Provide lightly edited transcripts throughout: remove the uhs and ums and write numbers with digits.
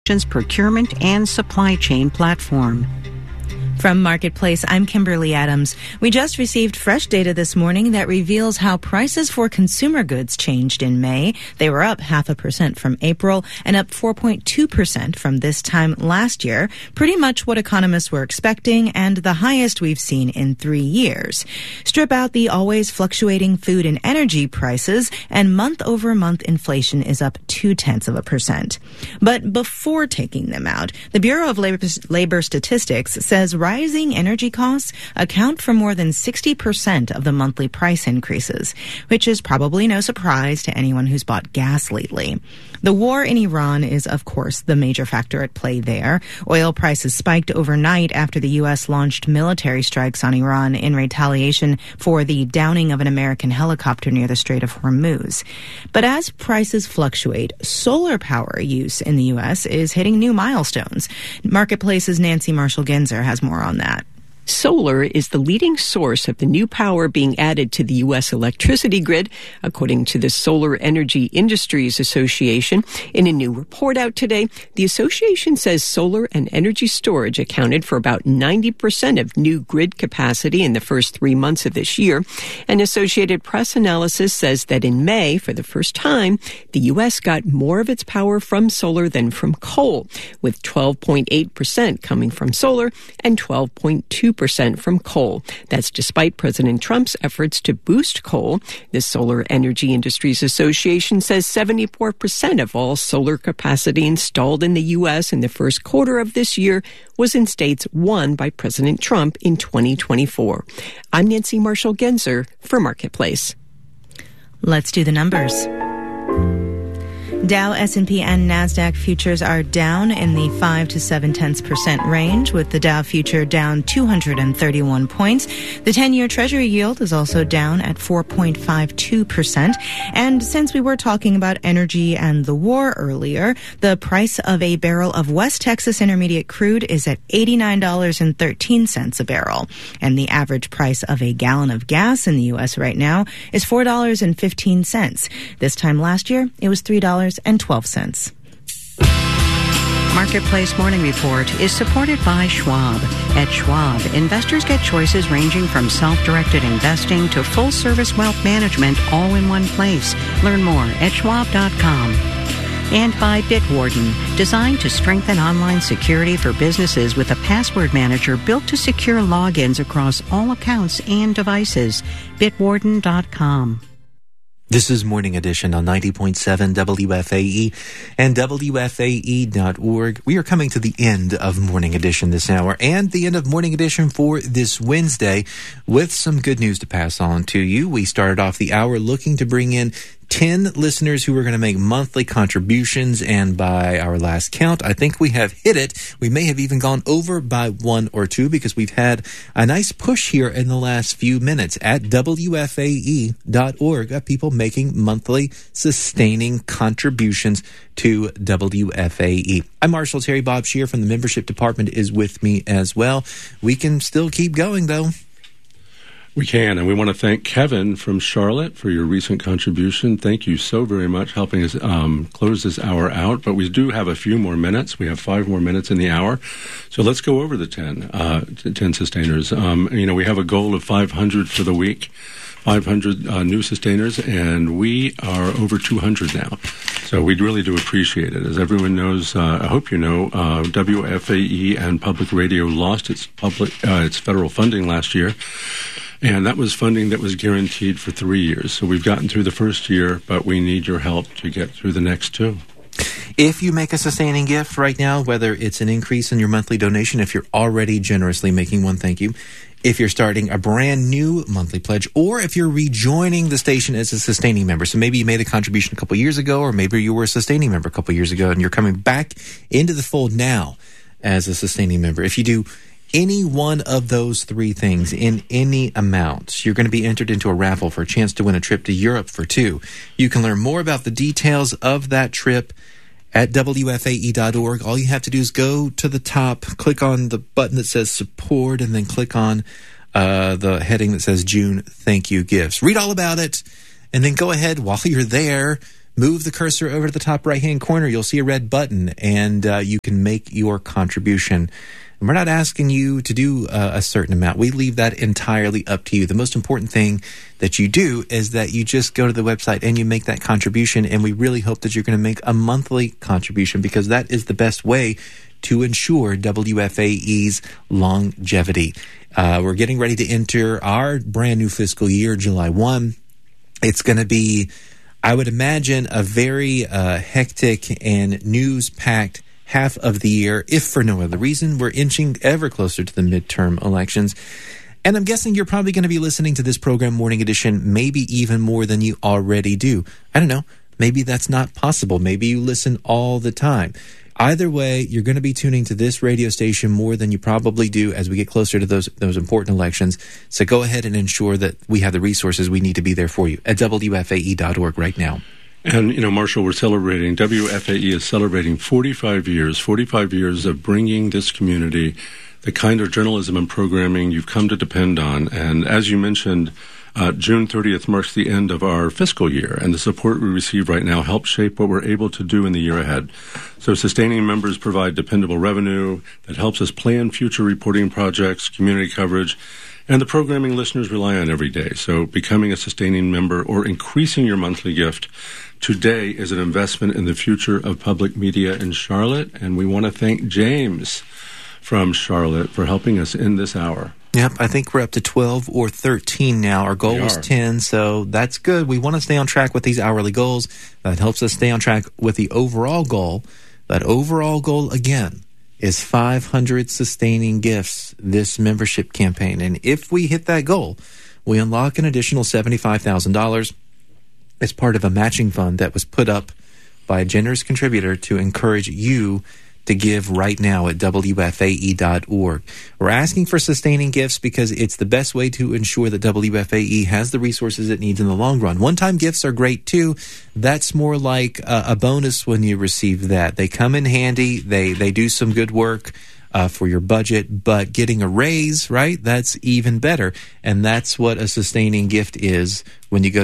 procurement and supply chain platform. From Marketplace, I'm Kimberly Adams. We just received fresh data this morning that reveals how prices for consumer goods changed in May. They were up 0.5% from April and up 4.2% from this time last year. Pretty much what economists were expecting and the highest we've seen in 3 years. Strip out the always fluctuating food and energy prices, and month-over-month inflation is up 0.2%. But before taking them out, the Bureau of Labor Statistics says rising energy costs account for more than 60% of the monthly price increases, which is probably no surprise to anyone who's bought gas lately. The war in Iran is, of course, the major factor at play there. Oil prices spiked overnight after the U.S. launched military strikes on Iran in retaliation for the downing of an American helicopter near the Strait of Hormuz. But as prices fluctuate, solar power use in the U.S. is hitting new milestones. Marketplace's Nancy Marshall-Genzer has more on that. Solar is the leading source of the new power being added to the U.S. electricity grid, according to the Solar Energy Industries Association. In a new report out today, the association says solar and energy storage accounted for about 90% of new grid capacity in the first 3 months of this year. And Associated Press analysis says that in May, for the first time, the U.S. got more of its power from solar than from coal, with 12.8% coming from solar and 12.2% from coal. That's despite President Trump's efforts to boost coal. The Solar Energy Industries Association says 74% of all solar capacity installed in the U.S. in the first quarter of this year was in states won by President Trump in 2024. I'm Nancy Marshall-Genzer for Marketplace. Let's do the numbers. Dow, S&P, and NASDAQ futures are down in the 5 to 0.7% range, with the Dow future down 231 points. The 10-year Treasury yield is also down at 4.52%. And since we were talking about energy and the war earlier, the price of a barrel of West Texas Intermediate crude is at $89.13 a barrel. And the average price of a gallon of gas in the U.S. right now is $4.15. This time last year, it was $3.12. Marketplace Morning Report is supported by Schwab. At Schwab, investors get choices ranging from self-directed investing to full-service wealth management all in one place. Learn more at schwab.com. And by Bitwarden, designed to strengthen online security for businesses with a password manager built to secure logins across all accounts and devices. Bitwarden.com. This is Morning Edition on 90.7 WFAE and WFAE.org. We are coming to the end of Morning Edition this hour and the end of Morning Edition for this Wednesday with some good news to pass on to you. We started off the hour looking to bring in 10 listeners who are going to make monthly contributions, and by our last count, I think we have hit it. We may have even gone over by 1 or 2 because we've had a nice push here in the last few minutes at WFAE.org of people making monthly sustaining contributions to WFAE. I'm Marshall Terry. Bob Shear from the membership department is with me as well. We can still keep going, though. We can, and we want to thank Kevin from Charlotte for your recent contribution. Thank you so very much helping us close this hour out, but we do have a few more minutes. We have 5 more minutes in the hour, so let's go over the 10 sustainers. We have a goal of 500 for the week, 500 new sustainers, and we are over 200 now. So we really do appreciate it. As everyone knows, I hope you know, WFAE and Public Radio lost its federal funding last year. And that was funding that was guaranteed for 3 years. So we've gotten through the first year, but we need your help to get through the next 2. If you make a sustaining gift right now, whether it's an increase in your monthly donation, if you're already generously making one, thank you. If you're starting a brand new monthly pledge, or if you're rejoining the station as a sustaining member. So maybe you made a contribution a couple years ago, or maybe you were a sustaining member a couple years ago, and you're coming back into the fold now as a sustaining member. If you do any one of those 3 things in any amount, you're going to be entered into a raffle for a chance to win a trip to Europe for 2. You can learn more about the details of that trip at WFAE.org. All you have to do is go to the top, click on the button that says support, and then click on the heading that says June Thank You Gifts. Read all about it, and then go ahead while you're there, move the cursor over to the top right-hand corner. You'll see a red button, and you can make your contribution. And we're not asking you to do a certain amount. We leave that entirely up to you. The most important thing that you do is that you just go to the website and you make that contribution, and we really hope that you're going to make a monthly contribution, because that is the best way to ensure WFAE's longevity. We're getting ready to enter our brand new fiscal year, July 1. It's going to be, I would imagine, a very hectic and news-packed half of the year, if for no other reason. We're inching ever closer to the midterm elections. And I'm guessing you're probably going to be listening to this program, Morning Edition, maybe even more than you already do. I don't know. Maybe that's not possible. Maybe you listen all the time. Either way, you're going to be tuning to this radio station more than you probably do as we get closer to those important elections. So go ahead and ensure that we have the resources we need to be there for you at WFAE.org right now. And, Marshall, WFAE is celebrating 45 years of bringing this community the kind of journalism and programming you've come to depend on. And as you mentioned, June 30th marks the end of our fiscal year, and the support we receive right now helps shape what we're able to do in the year ahead. So sustaining members provide dependable revenue that helps us plan future reporting projects, community coverage, and the programming listeners rely on every day. So becoming a sustaining member or increasing your monthly gift today is an investment in the future of public media in Charlotte, and we want to thank James from Charlotte for helping us in this hour. Yep, I think we're up to 12 or 13 now. Our goal was 10, so that's good. We want to stay on track with these hourly goals. That helps us stay on track with the overall goal. That overall goal, again, is 500 sustaining gifts this membership campaign. And if we hit that goal, we unlock an additional $75,000 as part of a matching fund that was put up by a generous contributor to encourage you to give right now at WFAE.org. We're asking for sustaining gifts because it's the best way to ensure that WFAE has the resources it needs in the long run. One-time gifts are great too. That's more like a bonus when you receive that. They come in handy. They do some good work for your budget, but getting a raise, right, that's even better. And that's what a sustaining gift is when you go to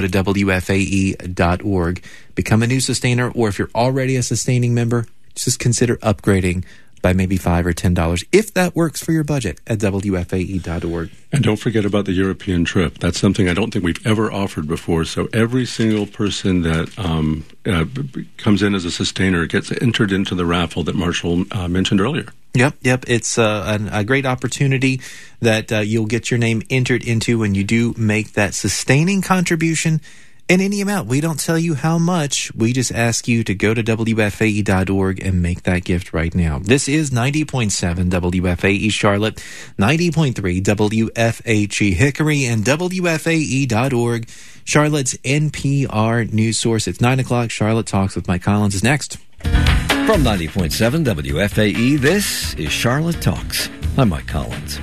WFAE.org. Become a new sustainer, or if you're already a sustaining member, just consider upgrading by maybe $5 or $10 if that works for your budget at WFAE.org. And don't forget about the European trip. That's something I don't think we've ever offered before. So every single person that comes in as a sustainer gets entered into the raffle that Marshall mentioned earlier. Yep. It's a great opportunity that you'll get your name entered into when you do make that sustaining contribution in any amount. We don't tell you how much. We just ask you to go to WFAE.org and make that gift right now. This is 90.7 WFAE Charlotte, 90.3 WFHE Hickory, and WFAE.org, Charlotte's NPR news source. It's 9 o'clock. Charlotte Talks with Mike Collins is next. From 90.7 WFAE, this is Charlotte Talks. I'm Mike Collins.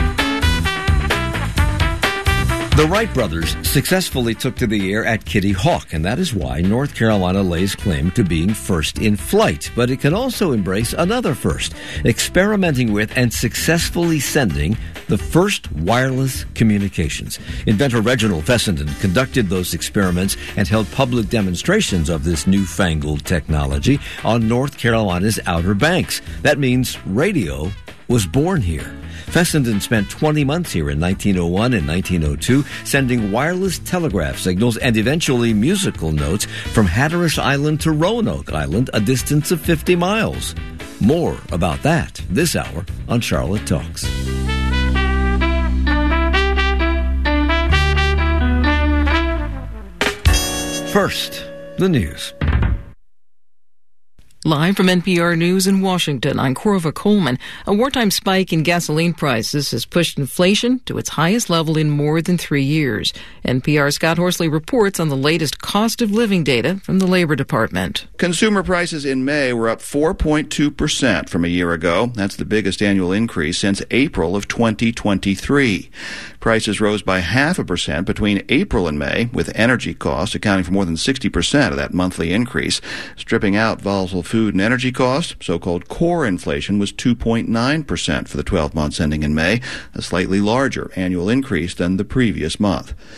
The Wright brothers successfully took to the air at Kitty Hawk, and that is why North Carolina lays claim to being first in flight. But it can also embrace another first, experimenting with and successfully sending the first wireless communications. Inventor Reginald Fessenden conducted those experiments and held public demonstrations of this newfangled technology on North Carolina's Outer Banks. That means radio was born here. Fessenden spent 20 months here in 1901 and 1902, sending wireless telegraph signals and eventually musical notes from Hatteras Island to Roanoke Island, a distance of 50 miles. More about that this hour on Charlotte Talks. First, the news. Live from NPR News in Washington, I'm Corva Coleman. A wartime spike in gasoline prices has pushed inflation to its highest level in more than 3 years. NPR's Scott Horsley reports on the latest cost of living data from the Labor Department. Consumer prices in May were up 4.2% from a year ago. That's the biggest annual increase since April of 2023. Prices rose by 0.5% between April and May, with energy costs accounting for more than 60% of that monthly increase. Stripping out volatile food and energy costs, so-called core inflation was 2.9% for the 12 months ending in May, a slightly larger annual increase than the previous month.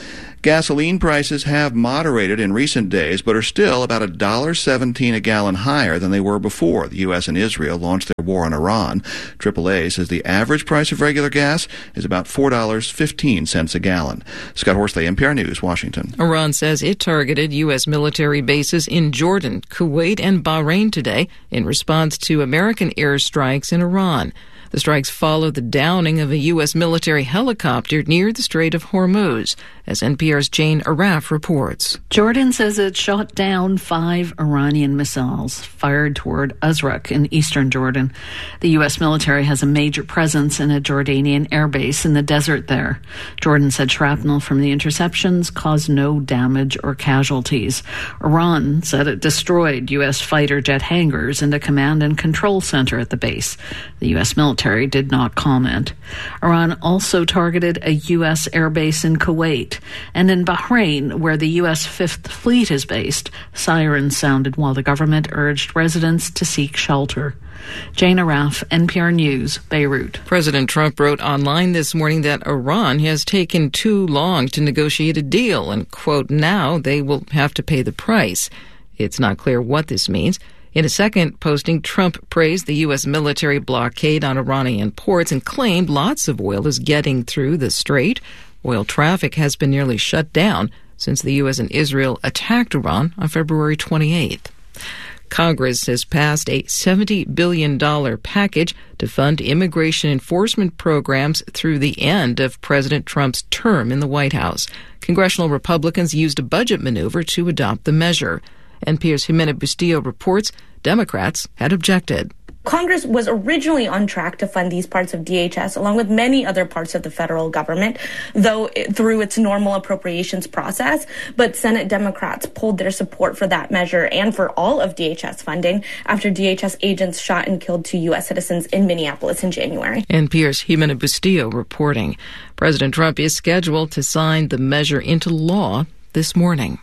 Gasoline prices have moderated in recent days, but are still about $1.17 a gallon higher than they were before the U.S. and Israel launched their war on Iran. AAA says the average price of regular gas is about $4.15 a gallon. Scott Horsley, NPR News, Washington. Iran says it targeted U.S. military bases in Jordan, Kuwait, and Bahrain today in response to American airstrikes in Iran. The strikes follow the downing of a U.S. military helicopter near the Strait of Hormuz, as NPR's Jane Araf reports. Jordan says it shot down 5 Iranian missiles fired toward Azraq in eastern Jordan. The U.S. military has a major presence in a Jordanian airbase in the desert there. Jordan said shrapnel from the interceptions caused no damage or casualties. Iran said it destroyed U.S. fighter jet hangars and a command and control center at the base. The U.S. military did not comment. Iran also targeted a U.S. airbase in Kuwait and in Bahrain, where the U.S. Fifth Fleet is based. Sirens sounded while the government urged residents to seek shelter. Jane Araf, NPR News, Beirut. President Trump wrote online this morning that Iran has taken too long to negotiate a deal and, quote, now they will have to pay the price. It's not clear what this means. In a second posting, Trump praised the U.S. military blockade on Iranian ports and claimed lots of oil is getting through the strait. Oil traffic has been nearly shut down since the U.S. and Israel attacked Iran on February 28th. Congress has passed a $70 billion package to fund immigration enforcement programs through the end of President Trump's term in the White House. Congressional Republicans used a budget maneuver to adopt the measure. NPR's Jimena Bustillo reports Democrats had objected. Congress was originally on track to fund these parts of DHS, along with many other parts of the federal government, though through its normal appropriations process. But Senate Democrats pulled their support for that measure and for all of DHS funding after DHS agents shot and killed 2 U.S. citizens in Minneapolis in January. NPR's Jimena Bustillo reporting. President Trump is scheduled to sign the measure into law this morning.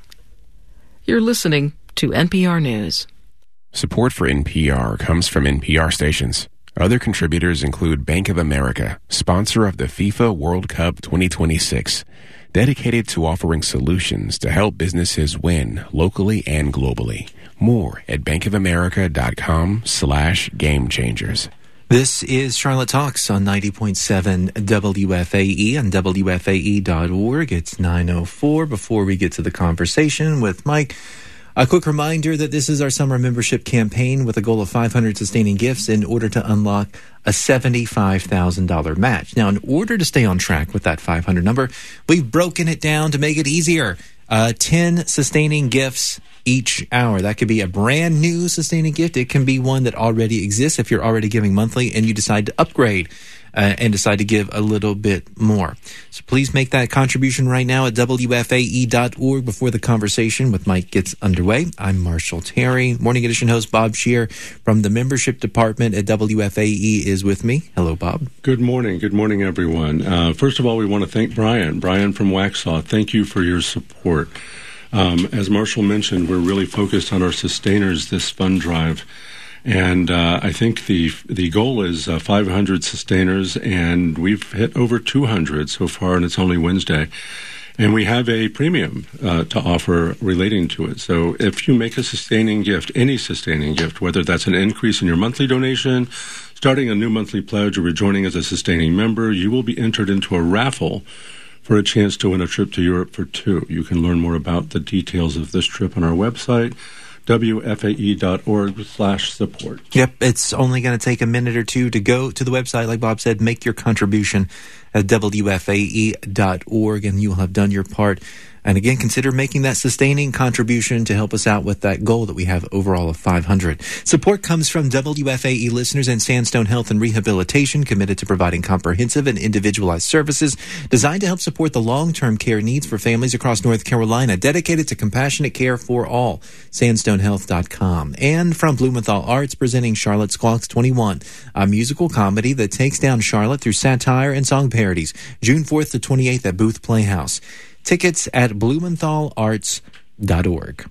You're listening to NPR News. Support for NPR comes from NPR stations. Other contributors include Bank of America, sponsor of the FIFA World Cup 2026, dedicated to offering solutions to help businesses win locally and globally. More at bankofamerica.com/gamechangers. This is Charlotte Talks on 90.7 WFAE and WFAE.org. It's 9:04. Before we get to the conversation with Mike, a quick reminder that this is our summer membership campaign with a goal of 500 sustaining gifts in order to unlock a $75,000 match. Now, in order to stay on track with that 500 number, we've broken it down to make it easier. 10 sustaining gifts each hour. That could be a brand new sustaining gift. It can be one that already exists if you're already giving monthly and you decide to upgrade and decide to give a little bit more. So please make that contribution right now at WFAE.org before the conversation with Mike gets underway. I'm Marshall Terry. Morning Edition host Bob Scheer from the membership department at WFAE is with me. Hello, Bob. Good morning. Good morning, everyone. First of all, we want to thank Brian from Waxhaw. Thank you for your support. As Marshall mentioned, we're really focused on our sustainers this fund drive. And I think the goal is 500 sustainers, and we've hit over 200 so far, and it's only Wednesday. And we have a premium to offer relating to it. So if you make a sustaining gift, any sustaining gift, whether that's an increase in your monthly donation, starting a new monthly pledge, or rejoining as a sustaining member, you will be entered into a raffle for a chance to win a trip to Europe for 2. You can learn more about the details of this trip on our website, WFAE.org/support. Yep, it's only going to take a minute or two to go to the website. Like Bob said, make your contribution at WFAE.org, and you'll have done your part. And again, consider making that sustaining contribution to help us out with that goal that we have overall of 500. Support comes from WFAE listeners and Sandstone Health and Rehabilitation, committed to providing comprehensive and individualized services designed to help support the long-term care needs for families across North Carolina, dedicated to compassionate care for all. SandstoneHealth.com. And from Blumenthal Arts, presenting Charlotte Squawks 21, a musical comedy that takes down Charlotte through satire and song parodies. June 4th to 28th at Booth Playhouse. Tickets at BlumenthalArts.org.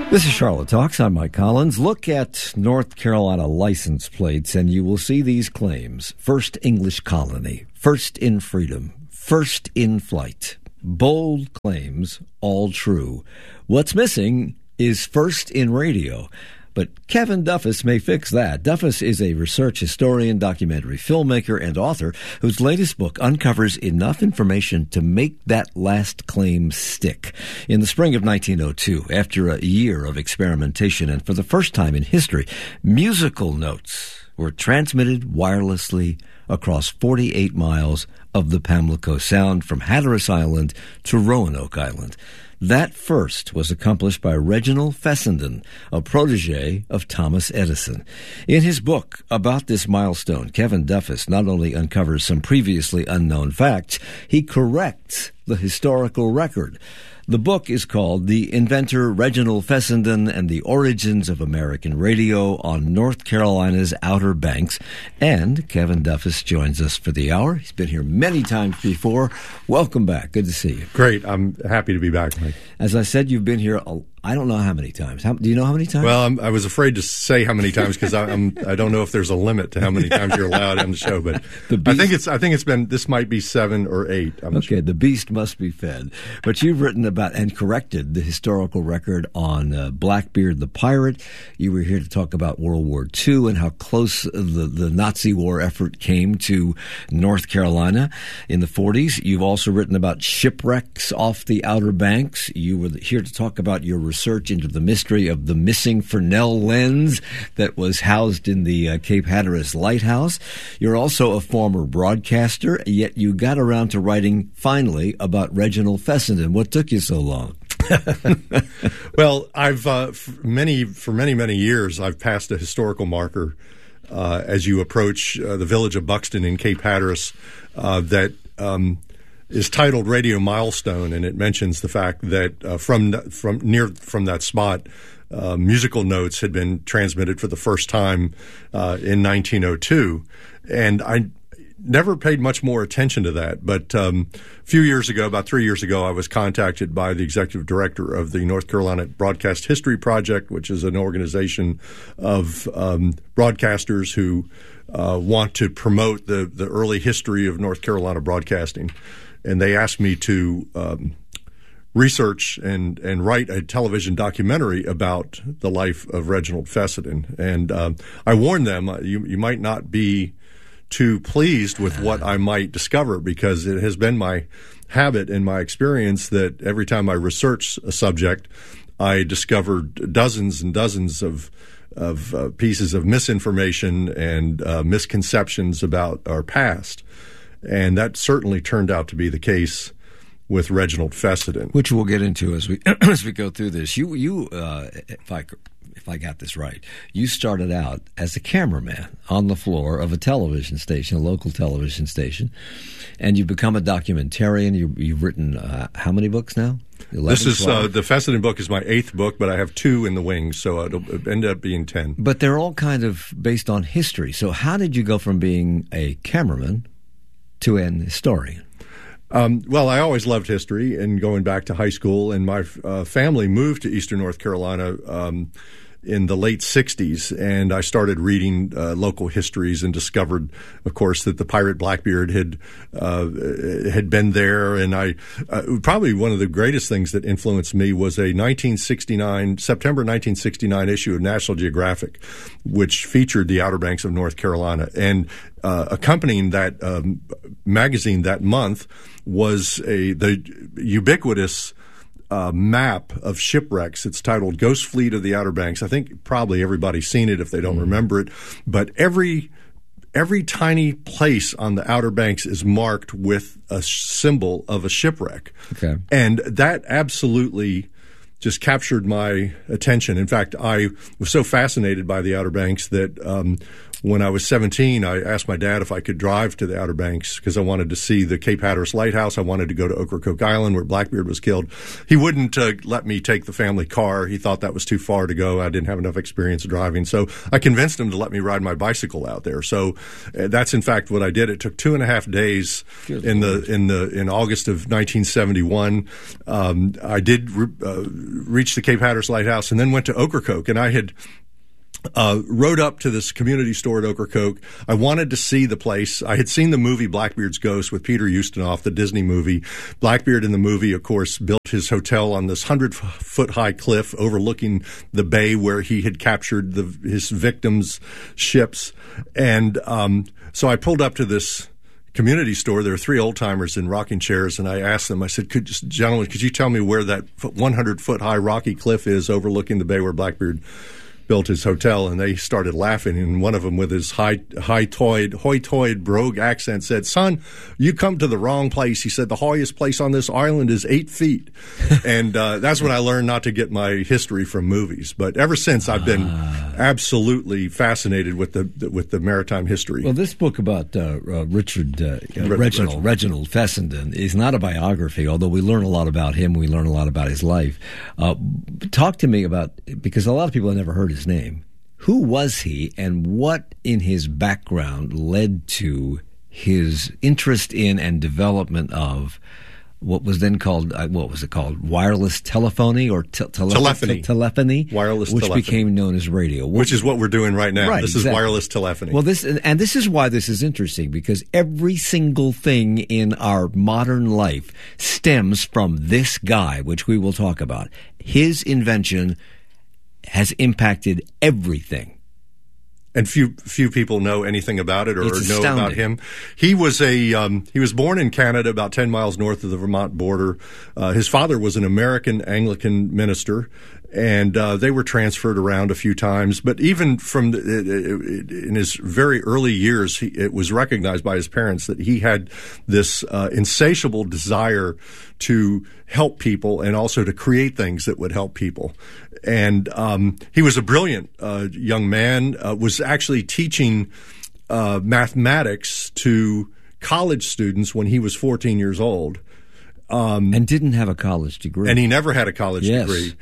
This is Charlotte Talks. I'm Mike Collins. Look at North Carolina license plates and you will see these claims. First English colony, first in freedom, first in flight. Bold claims, all true. What's missing is first in radio. But Kevin Duffus may fix that. Duffus is a research historian, documentary filmmaker, and author whose latest book uncovers enough information to make that last claim stick. In the spring of 1902, after a year of experimentation and for the first time in history, musical notes were transmitted wirelessly across 48 miles of the Pamlico Sound from Hatteras Island to Roanoke Island. That first was accomplished by Reginald Fessenden, a protege of Thomas Edison. In his book about this milestone, Kevin Duffus not only uncovers some previously unknown facts, he corrects the historical record. The book is called The Inventor Reginald Fessenden and the Origins of American Radio on North Carolina's Outer Banks. And Kevin Duffus joins us for the hour. He's been here many times before. Welcome back. Good to see you. Great. I'm happy to be back, Mike. As I said, you've been here, I don't know how many times. Do you know how many times? Well, I was afraid to say how many times because I don't know if there's a limit to how many times you're allowed on the show. But I think it's been, this might be 7 or 8. Okay, sure. The beast must be fed. But you've written about and corrected the historical record on Blackbeard the Pirate. You were here to talk about World War II and how close the Nazi war effort came to North Carolina in the 40s. You've also written about shipwrecks off the Outer Banks. You were here to talk about your research into the mystery of the missing Fresnel lens that was housed in the Cape Hatteras Lighthouse. You're also a former broadcaster, yet you got around to writing, finally, about Reginald Fessenden. What took you so long? Well, I've for many years, I've passed a historical marker as you approach the village of Buxton in Cape Hatteras that is titled Radio Milestone, and it mentions the fact that from that spot, musical notes had been transmitted for the first time in 1902, and I never paid much more attention to that. But a few years ago, about 3 years ago, I was contacted by the executive director of the North Carolina Broadcast History Project, which is an organization of broadcasters who want to promote the early history of North Carolina broadcasting. And they asked me to research and write a television documentary about the life of Reginald Fessenden. And I warned them, you might not be too pleased with what I might discover, because it has been my habit and my experience that every time I research a subject, I discovered dozens and dozens of pieces of misinformation and misconceptions about our past. And that certainly turned out to be the case with Reginald Fessenden, which we'll get into as we go through this. You if I got this right, you started out as a cameraman on the floor of a television station, a local television station, and you've become a documentarian. You've written how many books now? 11, this is the Fessenden book is my 8th book, but I have 2 in the wings, so it'll end up being 10. But they're all kind of based on history. So how did you go from being a cameraman to an historian? Well, I always loved history, and going back to high school, and my family moved to Eastern North Carolina in the late 60s, and I started reading local histories and discovered, of course, that the pirate Blackbeard had been there. And I probably one of the greatest things that influenced me was a September 1969 issue of National Geographic, which featured the Outer Banks of North Carolina. And accompanying that magazine that month was the ubiquitous map of shipwrecks. It's titled Ghost Fleet of the Outer Banks. I think probably everybody's seen it if they don't remember it. But every tiny place on the Outer Banks is marked with a symbol of a shipwreck. Okay. And that absolutely just captured my attention. In fact, I was so fascinated by the Outer Banks that when I was 17, I asked my dad if I could drive to the Outer Banks because I wanted to see the Cape Hatteras Lighthouse. I wanted to go to Ocracoke Island where Blackbeard was killed. He wouldn't let me take the family car. He thought that was too far to go. I didn't have enough experience driving. So I convinced him to let me ride my bicycle out there. So that's in fact what I did. It took 2.5 days in August of 1971. I did reach the Cape Hatteras Lighthouse and then went to Ocracoke, and I had rode up to this community store at Ocracoke. I wanted to see the place. I had seen the movie Blackbeard's Ghost with Peter Ustinov, the Disney movie. Blackbeard in the movie, of course, built his hotel on this 100-foot high cliff overlooking the bay where he had captured his victims' ships. And so I pulled up to this community store. There were 3 old-timers in rocking chairs, and I asked them, I said, gentlemen, could you tell me where that 100-foot high rocky cliff is overlooking the bay where Blackbeard built his hotel? And they started laughing, and one of them with his hoitoid brogue accent said, "Son, you come to the wrong place." He said, "The highest place on this island is 8 feet." And that's when I learned not to get my history from movies. But ever since, I've been absolutely fascinated with the maritime history. Well, this book about Reginald Fessenden is not a biography, although we learn a lot about him. We learn a lot about his life. Talk to me about, because a lot of people have never heard his name. Who was he, and what in his background led to his interest in and development of what was then called, what was it called? Wireless telephony or telephony? Wireless which telephony. Became known as radio. Which is what we're doing right now. Right, this is wireless telephony. Well, this is why this is interesting, because every single thing in our modern life stems from this guy, which we will talk about. His invention has impacted everything. And few people know anything about it or It's know astounding. about him. He was he was born in Canada, about 10 miles north of the Vermont border. His father was an American Anglican minister, and they were transferred around a few times. But even from in his very early years, it was recognized by his parents that he had this insatiable desire to help people and also to create things that would help people. And he was a brilliant young man, was actually teaching mathematics to college students when he was 14 years old. And didn't have a college degree. And he never had a college degree.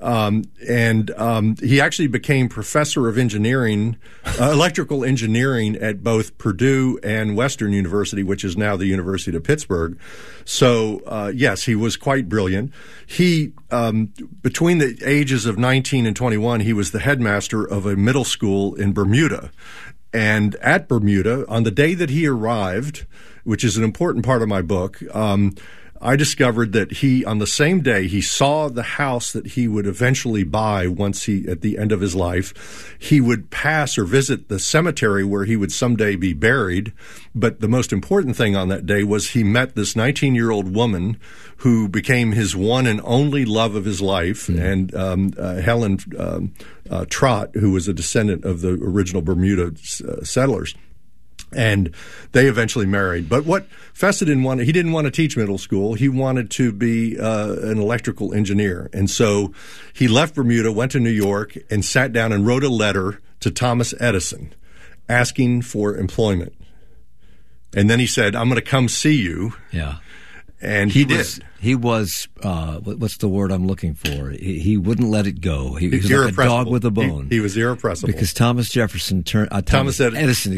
He actually became professor of engineering, electrical engineering at both Purdue and Western University, which is now the University of Pittsburgh. So, yes, he was quite brilliant. He, between the ages of 19 and 21, he was the headmaster of a middle school in Bermuda. And at Bermuda, on the day that he arrived, which is an important part of my book, I discovered that on the same day, he saw the house that he would eventually buy once at the end of his life. He would pass or visit the cemetery where he would someday be buried. But the most important thing on that day was he met this 19-year-old woman who became his one and only love of his life, and Helen Trott, who was a descendant of the original Bermuda settlers. And they eventually married. But what Fessenden wanted, he didn't want to teach middle school. He wanted to be an electrical engineer. And so he left Bermuda, went to New York, and sat down and wrote a letter to Thomas Edison asking for employment. And then he said, "I'm going to come see you." Yeah. And he did. He was, what's the word I'm looking for? He wouldn't let it go. He was like a dog with a bone. He was irrepressible. Because Thomas Edison turned him, Thomas Jefferson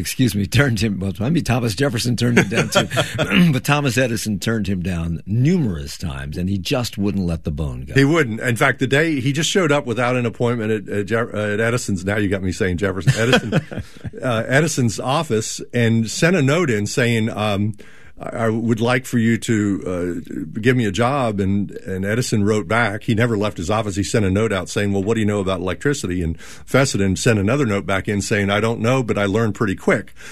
turned him down too. But Thomas Edison turned him down numerous times, and he just wouldn't let the bone go. He wouldn't. In fact, the day he just showed up without an appointment at Edison's, now you got me saying Jefferson, Edison's office, and sent a note in saying, "I would like for you to give me a job." And Edison wrote back. He never left his office. He sent a note out saying, "Well, what do you know about electricity?" And Fessenden sent another note back in saying, "I don't know, but I learned pretty quick."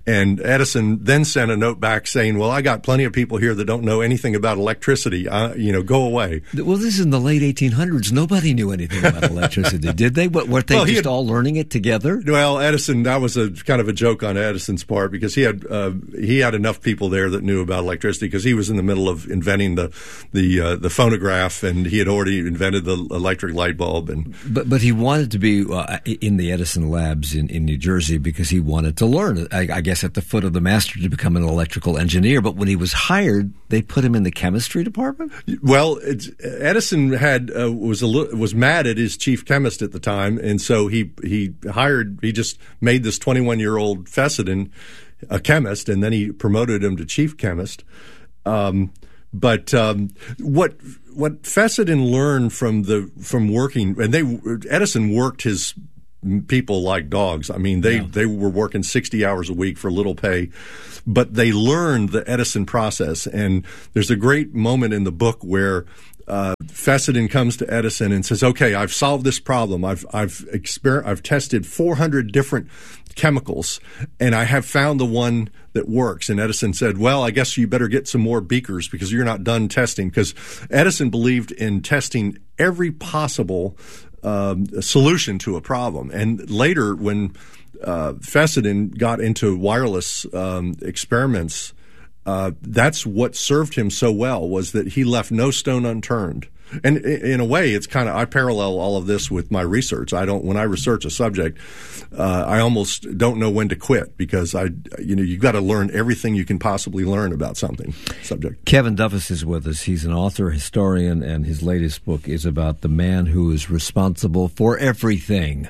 And Edison then sent a note back saying, well, I got plenty of people here that don't know anything about electricity. Go away. Well, this is in the late 1800s. Nobody knew anything about electricity, did they? Weren't they all learning it together? Well, Edison, that was a kind of a joke on Edison's part, because he had enough people there that knew about electricity, because he was in the middle of inventing the phonograph, and he had already invented the electric light bulb. But he wanted to be in the Edison labs in New Jersey because he wanted to learn, I guess, at the foot of the master to become an electrical engineer. But when he was hired, they put him in the chemistry department? Well, Edison was mad at his chief chemist at the time, and so he just made this 21-year-old Fessenden a chemist, and then he promoted him to chief chemist. But what Fessenden learned from working, and Edison worked his people like dogs. I mean, they were working 60 hours a week for little pay, but they learned the Edison process. And there's a great moment in the book where Fessenden comes to Edison and says, "Okay, I've solved this problem. I've tested 400 different chemicals, and I have found the one that works." And Edison said, "Well, I guess you better get some more beakers because you're not done testing." Because Edison believed in testing every possible solution to a problem. And later, when Fessenden got into wireless experiments, that's what served him so well, was that he left no stone unturned. And in a way, it's kind of, I parallel all of this with my research. When I research a subject, I almost don't know when to quit, because you've got to learn everything you can possibly learn about subject. Kevin Duffus is with us. He's an author, historian, and his latest book is about the man who is responsible for everything.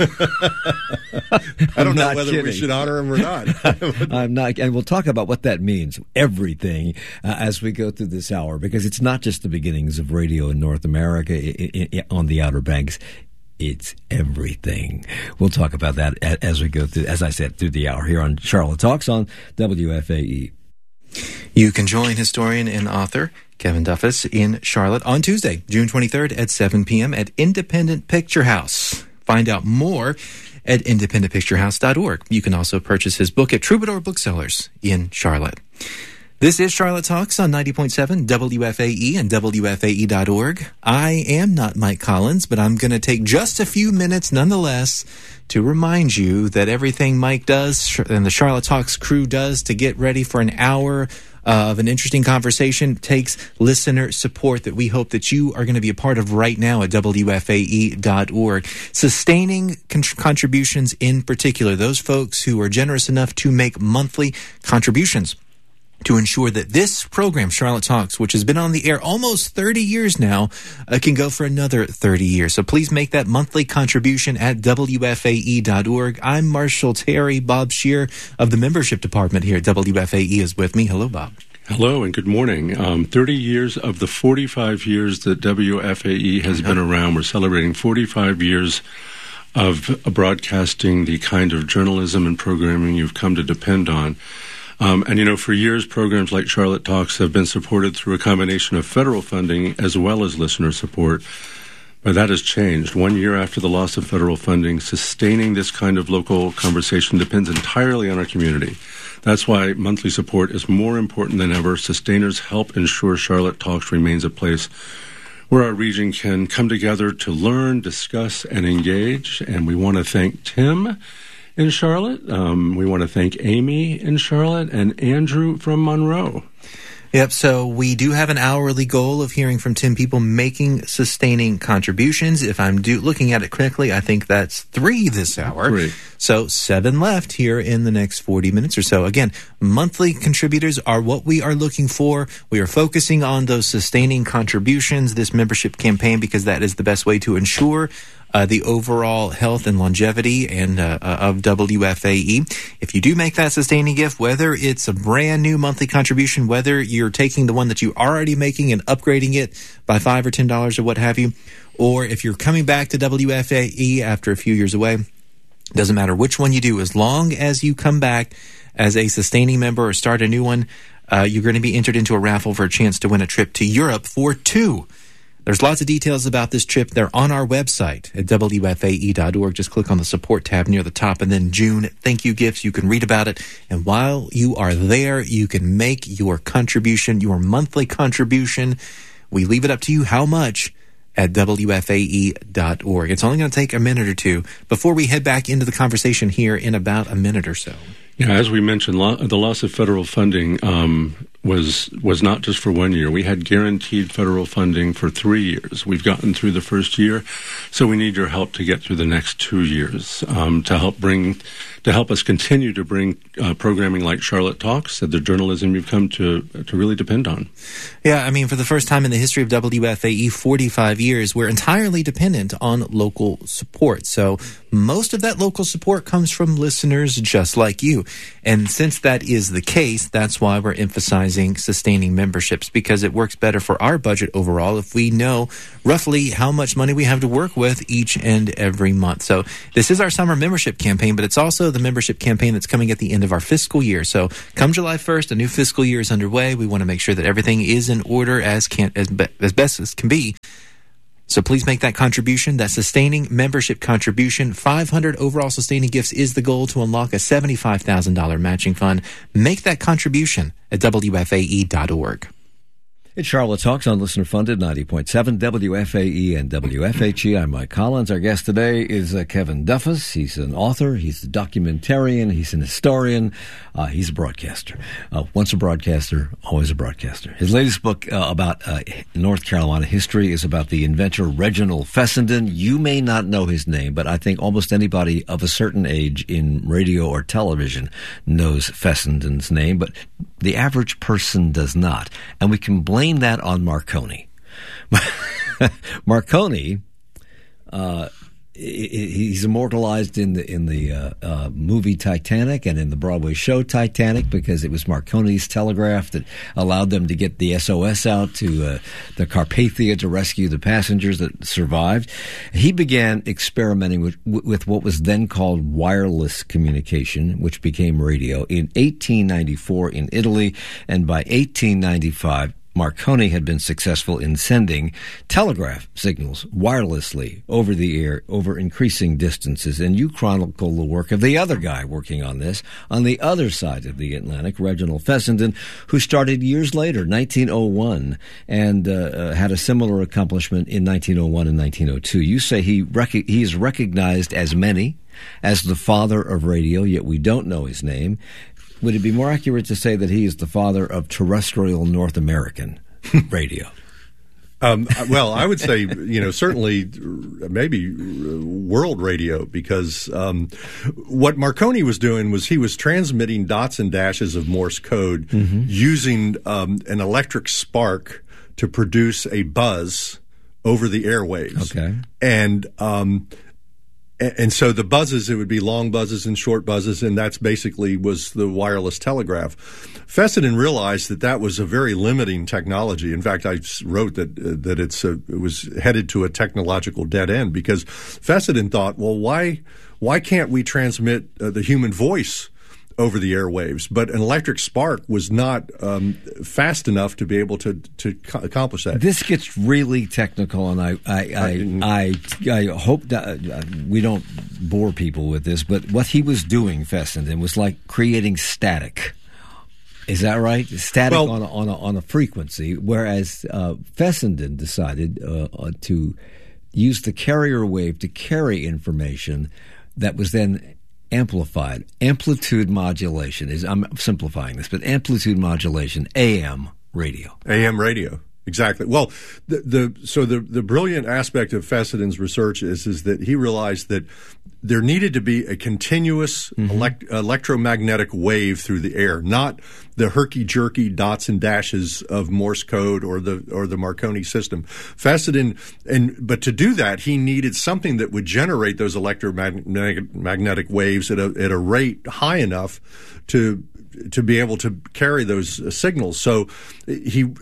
I don't know whether we should honor him or not. I'm not, and we'll talk about what that means, everything, as we go through this hour, because it's not just the beginnings of radio in North America on the Outer Banks. It's everything. We'll talk about that as we go through, as I said, through the hour here on Charlotte Talks on WFAE. You can join historian and author Kevin Duffus in Charlotte on Tuesday, June 23rd at 7 p.m. at Independent Picture House. Find out more at independentpicturehouse.org. You can also purchase his book at Troubadour Booksellers in Charlotte. This is Charlotte Talks on 90.7 WFAE and WFAE.org. I am not Mike Collins, but I'm going to take just a few minutes nonetheless to remind you that everything Mike does and the Charlotte Talks crew does to get ready for an hour of an interesting conversation takes listener support that we hope that you are going to be a part of right now at WFAE.org. Sustaining contributions in particular, those folks who are generous enough to make monthly contributions to ensure that this program, Charlotte Talks, which has been on the air almost 30 years now, can go for another 30 years. So please make that monthly contribution at WFAE.org. I'm Marshall Terry. Bob Shear of the membership department here at WFAE is with me. Hello, Bob. Hello and good morning. 30 years of the 45 years that WFAE has been around. We're celebrating 45 years of broadcasting the kind of journalism and programming you've come to depend on. For years, programs like Charlotte Talks have been supported through a combination of federal funding as well as listener support. But that has changed. 1 year after the loss of federal funding, sustaining this kind of local conversation depends entirely on our community. That's why monthly support is more important than ever. Sustainers help ensure Charlotte Talks remains a place where our region can come together to learn, discuss, and engage. And we want to thank Tim in Charlotte. We want to thank Amy in Charlotte and Andrew from Monroe. Yep, so we do have an hourly goal of hearing from 10 people making sustaining contributions. If I'm looking at it correctly, I think that's 3 this hour. 3. So 7 left here in the next 40 minutes or so. Again, monthly contributors are what we are looking for. We are focusing on those sustaining contributions, this membership campaign, because that is the best way to ensure the overall health and longevity and of WFAE. If you do make that sustaining gift, whether it's a brand new monthly contribution, whether you're taking the one that you're already making and upgrading it by $5 or $10 or what have you, or if you're coming back to WFAE after a few years away, doesn't matter which one you do, as long as you come back as a sustaining member or start a new one, you're going to be entered into a raffle for a chance to win a trip to Europe for 2. There's lots of details about this trip. They're on our website at WFAE.org. Just click on the support tab near the top, and then June thank you gifts. You can read about it. And while you are there, you can make your contribution, your monthly contribution. We leave it up to you how much at WFAE.org. It's only going to take a minute or two before we head back into the conversation here in about a minute or so. Yeah, as we mentioned, the loss of federal funding was not just for 1 year. We had guaranteed federal funding for 3 years. We've gotten through the first year, so we need your help to get through the next 2 years to help us continue to bring programming like Charlotte Talks, the journalism you've come to really depend on. Yeah, I mean, for the first time in the history of WFAE, 45 years, we're entirely dependent on local support. So most of that local support comes from listeners just like you. And since that is the case, that's why we're emphasizing sustaining memberships, because it works better for our budget overall if we know roughly how much money we have to work with each and every month. So this is our summer membership campaign, but it's also the membership campaign that's coming at the end of our fiscal year. So come July 1st, a new fiscal year is underway. We want to make sure that everything is in order as best as can be. So please make that contribution, that sustaining membership contribution. 500 overall sustaining gifts is the goal to unlock a $75,000 matching fund. Make that contribution at WFAE.org. It's Charlotte Talks on Listener Funded 90.7 WFAE and WFHE. I'm Mike Collins. Our guest today is Kevin Duffus. He's an author. He's a documentarian. He's an historian. He's a broadcaster. Once a broadcaster, always a broadcaster. His latest book about North Carolina history is about the inventor Reginald Fessenden. You may not know his name, but I think almost anybody of a certain age in radio or television knows Fessenden's name, but the average person does not. And we can blame that on Marconi. Marconi, he's immortalized in the movie Titanic and in the Broadway show Titanic because it was Marconi's telegraph that allowed them to get the SOS out to the Carpathia to rescue the passengers that survived. He began experimenting with what was then called wireless communication, which became radio, in 1894 in Italy, and by 1895, Marconi had been successful in sending telegraph signals wirelessly over the air over increasing distances. And you chronicle the work of the other guy working on this on the other side of the Atlantic, Reginald Fessenden, who started years later, 1901, and had a similar accomplishment in 1901 and 1902. You say he is recognized as many as the father of radio, yet we don't know his name. Would it be more accurate to say that he is the father of terrestrial North American radio? Well, I would say, certainly maybe world radio, because what Marconi was doing was he was transmitting dots and dashes of Morse code using an electric spark to produce a buzz over the airwaves. Okay. And so the buzzes, it would be long buzzes and short buzzes, and that's basically was the wireless telegraph. Fessenden realized that was a very limiting technology. In fact, I wrote that it was headed to a technological dead end, because Fessenden thought, well, why can't we transmit the human voice over the airwaves? But an electric spark was not fast enough to be able to accomplish that. This gets really technical, and I hope that we don't bore people with this, but what he was doing, Fessenden, was like creating static. Is that right? Static on a frequency, whereas Fessenden decided to use the carrier wave to carry information that was then amplified. Amplitude modulation I'm simplifying this, but amplitude modulation, AM radio. AM radio. Exactly. Well, the brilliant aspect of Fessenden's research is that he realized that there needed to be a continuous electromagnetic wave through the air, not the herky-jerky dots and dashes of Morse code or the Marconi system. But to do that, he needed something that would generate those electromagnetic waves at a rate high enough to be able to carry those signals. So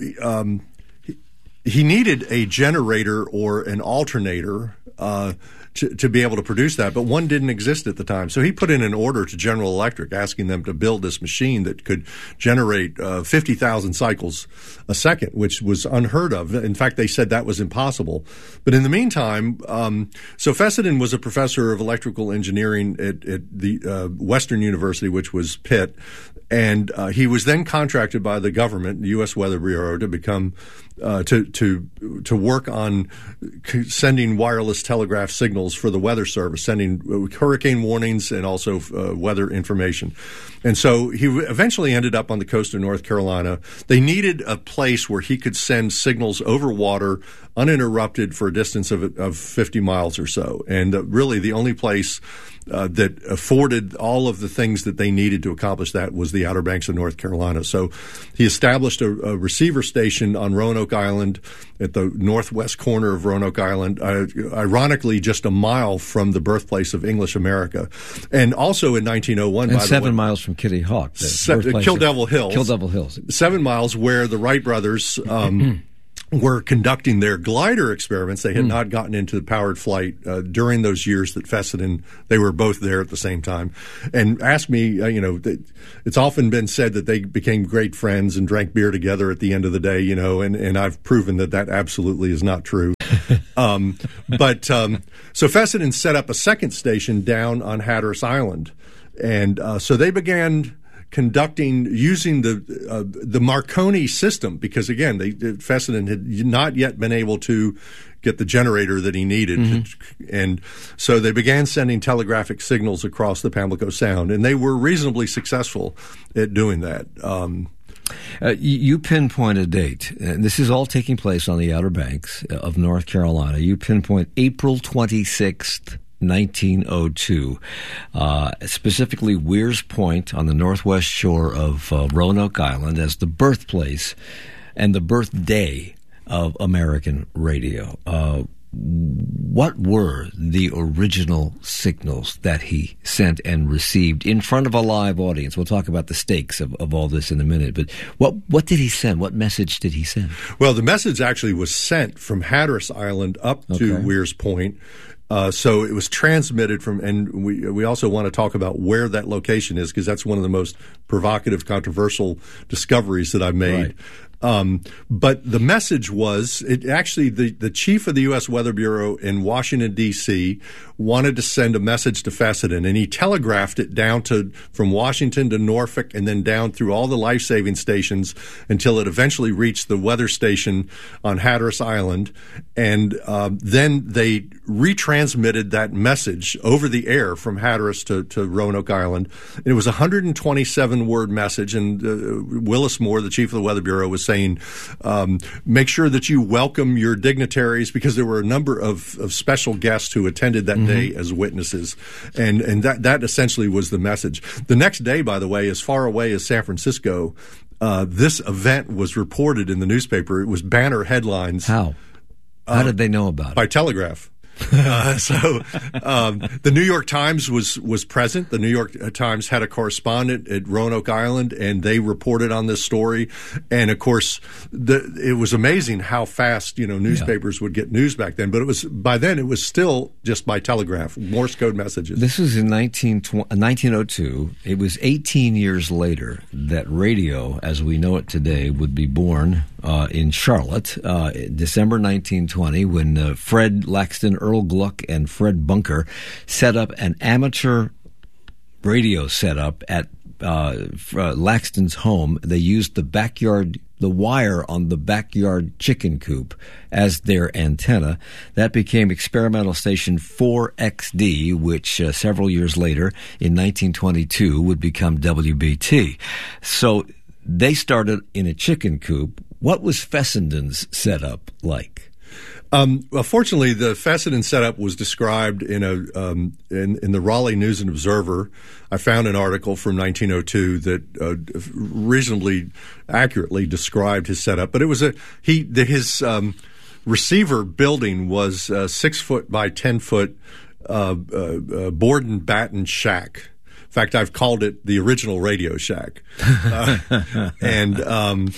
he needed a generator or an alternator to be able to produce that, but one didn't exist at the time. So he put in an order to General Electric asking them to build this machine that could generate 50,000 cycles a second, which was unheard of. In fact, they said that was impossible. But in the meantime, so Fessenden was a professor of electrical engineering at the Western University, which was Pitt, and he was then contracted by the government, the U.S. Weather Bureau, to become to work on sending wireless telegraph signals for the Weather Service, sending hurricane warnings and also weather information. And so he eventually ended up on the coast of North Carolina. They needed a place where he could send signals over water uninterrupted for a distance of 50 miles or so. And really the only place that afforded all of the things that they needed to accomplish that was the Outer Banks of North Carolina. So he established a receiver station on Roanoke Island at the northwest corner of Roanoke Island, ironically just a mile from the birthplace of English America. And also in 1901, and by 7 the way, miles from Kitty Hawk, Kill Devil Hills. Kill Devil Hills. 7 miles where the Wright brothers were conducting their glider experiments. They had not gotten into powered flight during those years that Fessenden, they were both there at the same time. And ask me, it's often been said that they became great friends and drank beer together at the end of the day, and I've proven that absolutely is not true. So Fessenden set up a second station down on Hatteras Island. And so they began using the Marconi system, because again, Fessenden had not yet been able to get the generator that he needed, and so they began sending telegraphic signals across the Pamlico Sound, and they were reasonably successful at doing that. You pinpoint a date, and this is all taking place on the Outer Banks of North Carolina. You pinpoint April 26th. 1902, specifically Weir's Point on the northwest shore of Roanoke Island as the birthplace and the birthday of American radio. What were the original signals that he sent and received in front of a live audience? We'll talk about the stakes of all this in a minute, but what did he send? What message did he send? Well, the message actually was sent from Hatteras Island up to Weir's Point. So it was transmitted from, and we also want to talk about where that location is, because that's one of the most provocative, controversial discoveries that I've made. Right. But the message was, the chief of the U.S. Weather Bureau in Washington, D.C. wanted to send a message to Fessenden, and he telegraphed it down from Washington to Norfolk and then down through all the life-saving stations until it eventually reached the weather station on Hatteras Island. And then they retransmitted that message over the air from Hatteras to Roanoke Island. And it was a 127-word message, and Willis Moore, the chief of the Weather Bureau, was saying, make sure that you welcome your dignitaries, because there were a number of special guests who attended that day as witnesses. And that essentially was the message. The next day, by the way, as far away as San Francisco, this event was reported in the newspaper. It was banner headlines. How did they know about it? By telegraph. The New York Times was present. The New York Times had a correspondent at Roanoke Island, and they reported on this story. And of course, it was amazing how fast newspapers would get news back then. But by then it was still just by telegraph, Morse code messages. This was in 1902. It was 18 years later that radio, as we know it today, would be born in Charlotte, December 1920, when Fred Laxton, Earl Gluck, and Fred Bunker set up an amateur radio setup at Laxton's home. They used the wire on the backyard chicken coop as their antenna. That became experimental station 4XD, which several years later, in 1922, would become WBT. So they started in a chicken coop. What was Fessenden's setup like? Well, fortunately, the Fessenden setup was described in the Raleigh News and Observer. I found an article from 1902 that reasonably accurately described his setup. But it was his receiver building was 6 foot by 10 foot board and batten shack. In fact, I've called it the original Radio Shack, and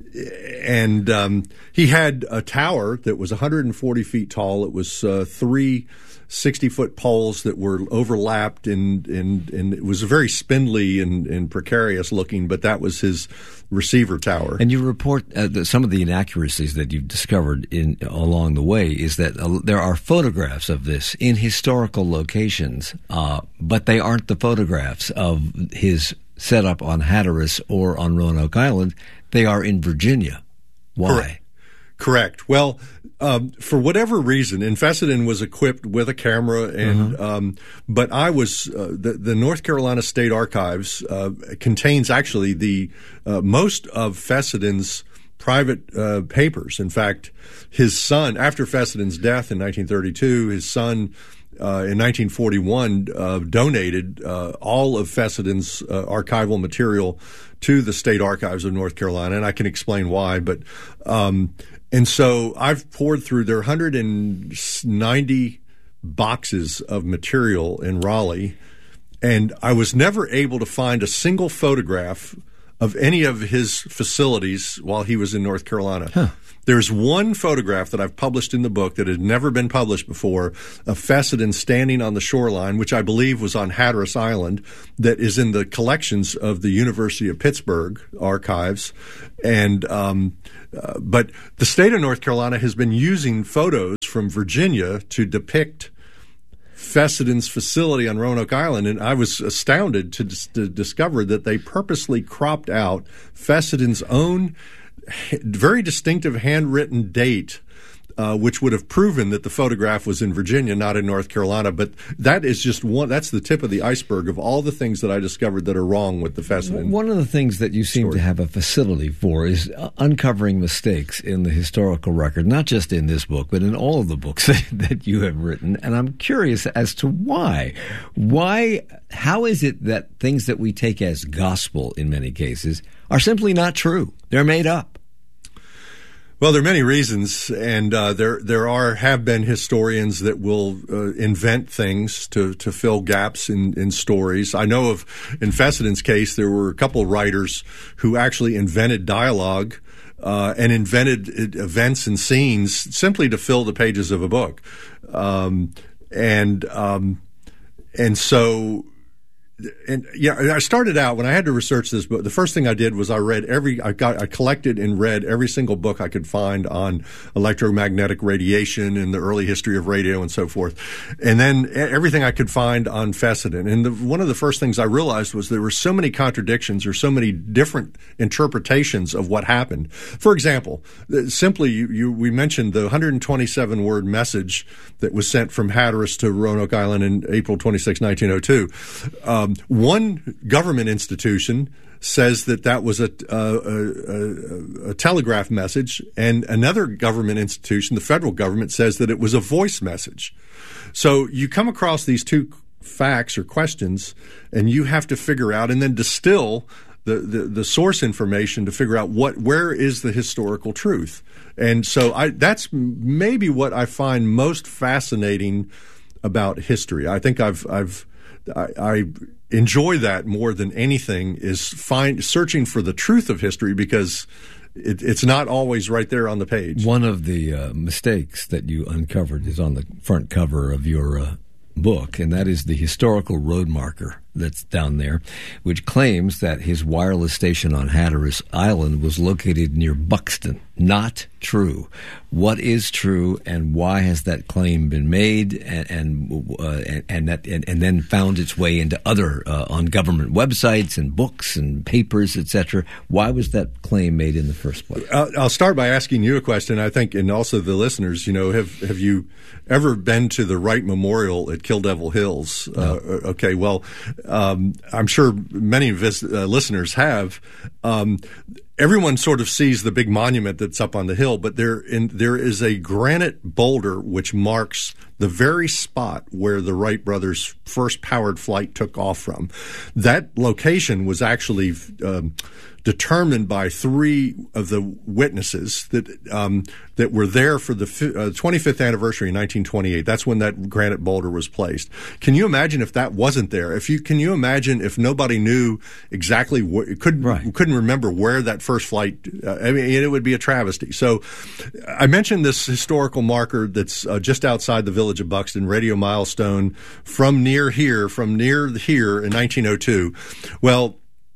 And he had a tower that was 140 feet tall. It was 3 60-foot poles that were overlapped, and it was very spindly and precarious looking, but that was his receiver tower. And you report some of the inaccuracies that you've discovered along the way is that there are photographs of this in historical locations, but they aren't the photographs of his setup on Hatteras or on Roanoke Island. They are in Virginia. Why? Correct. Well, for whatever reason, and Fessenden was equipped with a camera, and but I was the North Carolina State Archives contains actually the most of Fesseden's private papers. In fact, his son, after Fesseden's death in 1932, his son in 1941 donated all of Fesseden's archival material to the State Archives of North Carolina, and I can explain why, but and so I've poured through their 190 boxes of material in Raleigh, and I was never able to find a single photograph of any of his facilities while he was in North Carolina. Huh. There's one photograph that I've published in the book that had never been published before of Fessenden standing on the shoreline, which I believe was on Hatteras Island, that is in the collections of the University of Pittsburgh archives. And but the state of North Carolina has been using photos from Virginia to depict Fesseden's facility on Roanoke Island, and I was astounded to discover that they purposely cropped out Fesseden's own very distinctive handwritten date, which would have proven that the photograph was in Virginia, not in North Carolina. But that is just one. That's the tip of the iceberg of all the things that I discovered that are wrong with the Fessenden. One of the things that you seem to have a facility for is uncovering mistakes in the historical record, not just in this book, but in all of the books that you have written. And I'm curious as to why. How is it that things that we take as gospel in many cases are simply not true? They're made up. Well, there are many reasons, and there have been historians that will invent things to fill gaps in stories. I know of, in Fesseden's case, there were a couple of writers who actually invented dialogue and invented events and scenes simply to fill the pages of a book, and so. And yeah, I started out when I had to research this book. The first thing I did was I collected and read every single book I could find on electromagnetic radiation and the early history of radio and so forth, and then everything I could find on Fessenden. And one of the first things I realized was there were so many contradictions or so many different interpretations of what happened. For example, simply we mentioned the 127-word message that was sent from Hatteras to Roanoke Island in April 26, 1902. One government institution says that was a telegraph message, and another government institution, the federal government, says that it was a voice message. So you come across these two facts or questions, and you have to figure out and then distill the source information to figure out where is the historical truth. And so that's maybe what I find most fascinating about history. I think I enjoy that more than anything, is searching for the truth of history, because it's not always right there on the page. One of the mistakes that you uncovered is on the front cover of your book, and that is the historical road marker that's down there, which claims that his wireless station on Hatteras Island was located near Buxton. Not true. What is true, and why has that claim been made, and then found its way into other on government websites and books and papers, etc.? Why was that claim made in the first place? I'll start by asking you a question, I think, and also the listeners. Have you ever been to the Wright Memorial at Kill Devil Hills? No. Okay, well, I'm sure many of his listeners have. Everyone sort of sees the big monument that's up on the hill, but there is a granite boulder which marks the very spot where the Wright brothers' first powered flight took off from. That location was actually determined by three of the witnesses that were there for the 25th anniversary in 1928. That's when that granite boulder was placed. Can you imagine if that wasn't there? Can you imagine if nobody knew exactly couldn't remember where that first flight. It would be a travesty. So I mentioned this historical marker that's just outside the village of Buxton, radio milestone from near here in 1902. Well,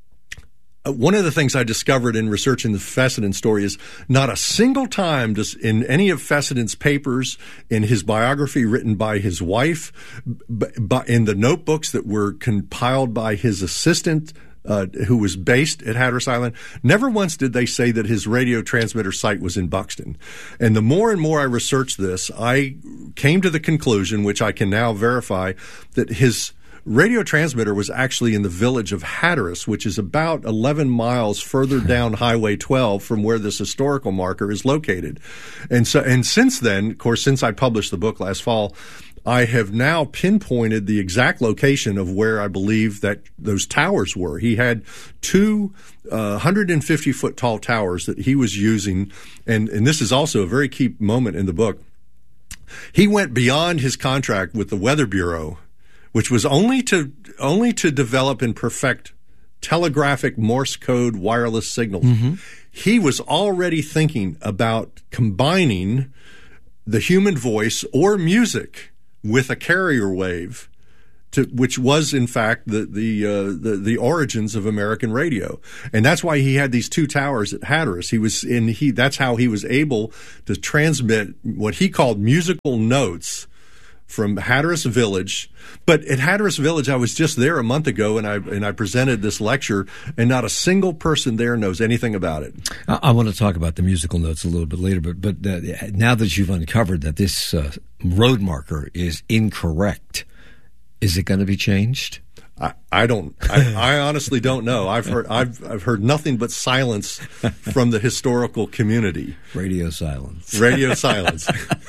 one of the things I discovered in researching the Fessenden story is not a single time does in any of Fessenden's papers, in his biography written by his wife, in the notebooks that were compiled by his assistant, who was based at Hatteras Island, never once did they say that his radio transmitter site was in Buxton. And the more and more I researched this, I came to the conclusion, which I can now verify, that his radio transmitter was actually in the village of Hatteras, which is about 11 miles further down Highway 12 from where this historical marker is located. And since then, of course, since I published the book last fall, I have now pinpointed the exact location of where I believe that those towers were. He had two 150-foot tall towers that he was using, and this is also a very key moment in the book. He went beyond his contract with the Weather Bureau, which was only to develop and perfect telegraphic Morse code wireless signals. Mm-hmm. He was already thinking about combining the human voice or music with a carrier wave, which was in fact the origins of American radio, and that's why he had these two towers at Hatteras. That's how he was able to transmit what he called musical notes from Hatteras Village. But at Hatteras Village, I was just there a month ago, and I presented this lecture, and not a single person there knows anything about it. I want to talk about the musical notes a little bit later, but now that you've uncovered that this road marker is incorrect, is it going to be changed? I honestly don't know. I've heard nothing but silence from the historical community. Radio silence. Radio silence.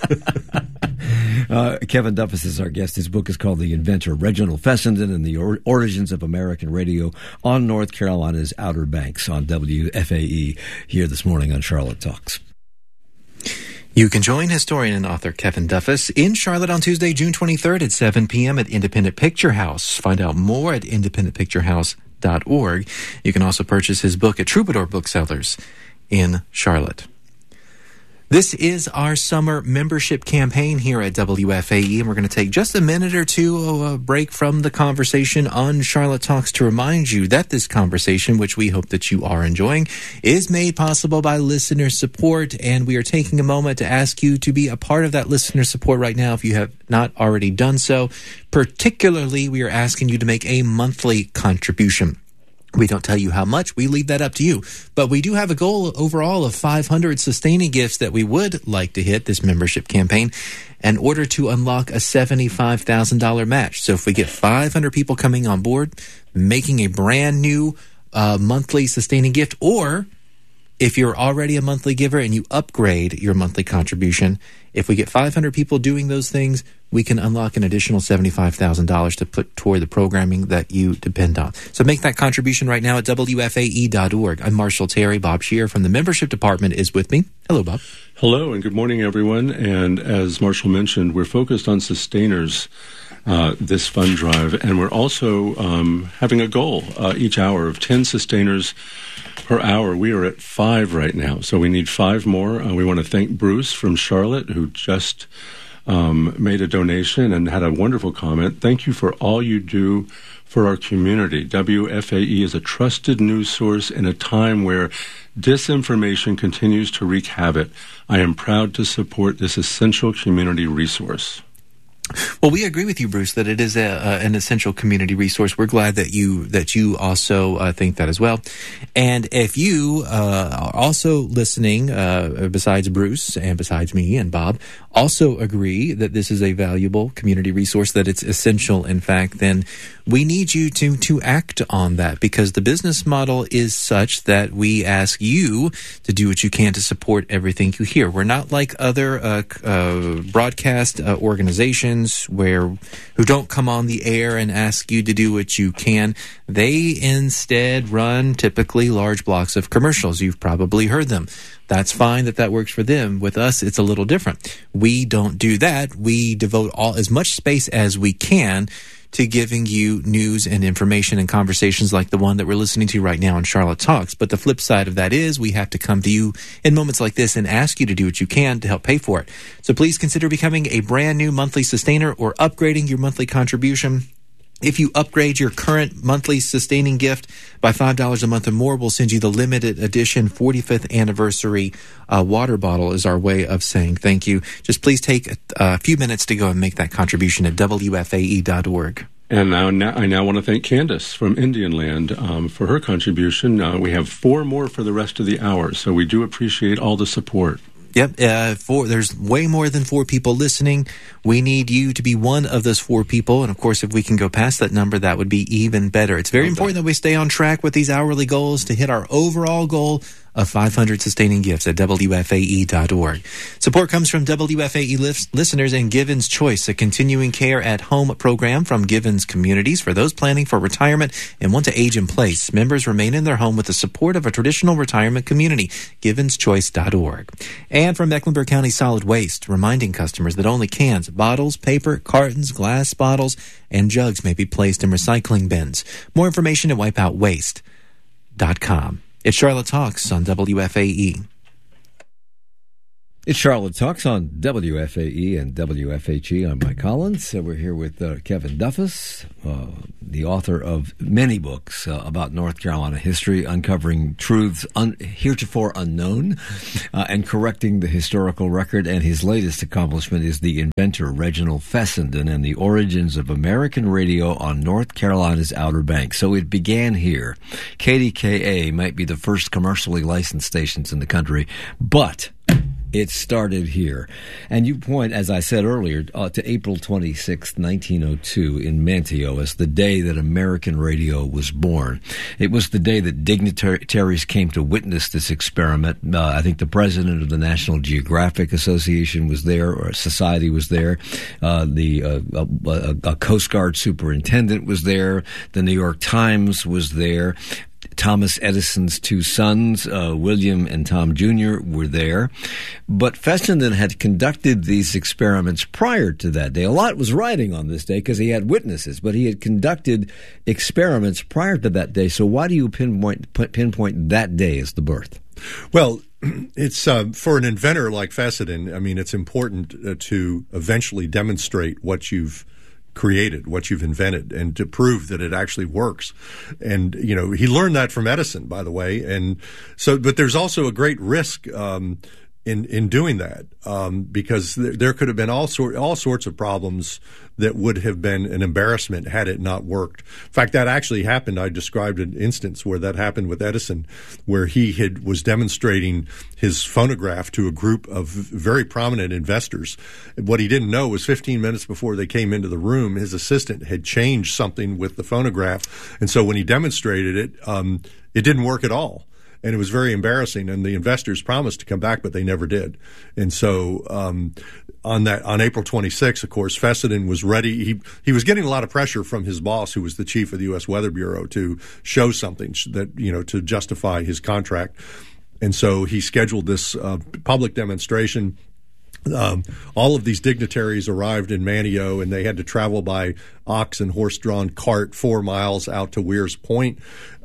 Kevin Duffus is our guest. His book is called The Inventor, Reginald Fessenden and the Origins of American Radio on North Carolina's Outer Banks on WFAE here this morning on Charlotte Talks. You can join historian and author Kevin Duffus in Charlotte on Tuesday, June 23rd at 7 p.m. at Independent Picture House. Find out more at independentpicturehouse.org. You can also purchase his book at Troubadour Booksellers in Charlotte. This is our summer membership campaign here at WFAE, and we're going to take just a minute or two of a break from the conversation on Charlotte Talks to remind you that this conversation, which we hope that you are enjoying, is made possible by listener support, and we are taking a moment to ask you to be a part of that listener support right now if you have not already done so. Particularly, we are asking you to make a monthly contribution. We don't tell you how much. We leave that up to you. But we do have a goal overall of 500 sustaining gifts that we would like to hit this membership campaign in order to unlock a $75,000 match. So if we get 500 people coming on board, making a brand new monthly sustaining gift, or if you're already a monthly giver and you upgrade your monthly contribution, if we get 500 people doing those things, we can unlock an additional $75,000 to put toward the programming that you depend on. So make that contribution right now at WFAE.org. I'm Marshall Terry. Bob Shear from the membership department is with me. Hello, Bob. Hello, and good morning, everyone. And as Marshall mentioned, we're focused on sustainers this fund drive, and we're also having a goal each hour of 10 sustainers per hour. We are at 5 right now, so we need 5 more. We want to thank Bruce from Charlotte, who just made a donation and had a wonderful comment. Thank you for all you do for our community. WFAE is a trusted news source in a time where disinformation continues to wreak havoc. I am proud to support this essential community resource. Well, we agree with you, Bruce, that it is an essential community resource. We're glad that you also think that as well. And if you are also listening, besides Bruce and besides me and Bob, also agree that this is a valuable community resource, that it's essential, in fact, then we need you to act on that, because the business model is such that we ask you to do what you can to support everything you hear. We're not like other broadcast organizations who don't come on the air and ask you to do what you can. They instead run typically large blocks of commercials. You've probably heard them. That's fine that works for them. With us, it's a little different. We don't do that. We devote as much space as we can to giving you news and information and conversations like the one that we're listening to right now on Charlotte Talks. But the flip side of that is we have to come to you in moments like this and ask you to do what you can to help pay for it. So please consider becoming a brand new monthly sustainer or upgrading your monthly contribution. If you upgrade your current monthly sustaining gift by $5 a month or more, we'll send you the limited edition 45th anniversary water bottle as our way of saying thank you. Just please take a few minutes to go and make that contribution at WFAE.org. And I now want to thank Candace from Indian Land for her contribution. We have 4 more for the rest of the hour, so we do appreciate all the support. Yep, there's way more than 4 people listening. We need you to be one of those 4 people. And, of course, if we can go past that number, that would be even better. It's very important that we stay on track with these hourly goals to hit our overall goal of 500 sustaining gifts at WFAE.org. Support comes from WFAE listeners and Givens Choice, a continuing care at home program from Givens Communities for those planning for retirement and want to age in place. Members remain in their home with the support of a traditional retirement community, givenschoice.org. And from Mecklenburg County Solid Waste, reminding customers that only cans, bottles, paper, cartons, glass bottles, and jugs may be placed in recycling bins. More information at wipeoutwaste.com. It's Charlotte Talks on WFAE. It's Charlotte Talks on WFAE and WFHE. I'm Mike Collins. We're here with Kevin Duffus, the author of many books about North Carolina history, uncovering truths heretofore unknown and correcting the historical record. And his latest accomplishment is the inventor, Reginald Fessenden, and the origins of American radio on North Carolina's Outer Banks. So it began here. KDKA might be the first commercially licensed stations in the country, but it started here. And you point, as I said earlier, to April 26, 1902 in Manteo as the day that American radio was born. It was the day that dignitaries came to witness this experiment. I think the president of the National Geographic Association was there, or society was there. A Coast Guard superintendent was there. The New York Times was there. Thomas Edison's 2 sons, William and Tom Jr., were there. But Fessenden had conducted these experiments prior to that day. A lot was riding on this day because he had witnesses, but he had conducted experiments prior to that day. So why do you pinpoint that day as the birth? Well, it's for an inventor like Fessenden, I mean, it's important to eventually demonstrate what you've created, what you've invented, and to prove that it actually works. And, you know, he learned that from Edison, by the way. And so, but there's also a great risk in doing that, because there could have been all sorts of problems that would have been an embarrassment had it not worked. In fact, that actually happened. I described an instance where that happened with Edison, where he was demonstrating his phonograph to a group of very prominent investors. What he didn't know was 15 minutes before they came into the room, his assistant had changed something with the phonograph. And so when he demonstrated it, it didn't work at all. And it was very embarrassing, and the investors promised to come back, but they never did. And so on April 26th, of course, Fessenden was ready. He was getting a lot of pressure from his boss, who was the chief of the U.S. Weather Bureau, to show something that, you know, to justify his contract. And so he scheduled this public demonstration. All of these dignitaries arrived in Manteo, and they had to travel by ox and horse-drawn cart 4 miles out to Weir's Point.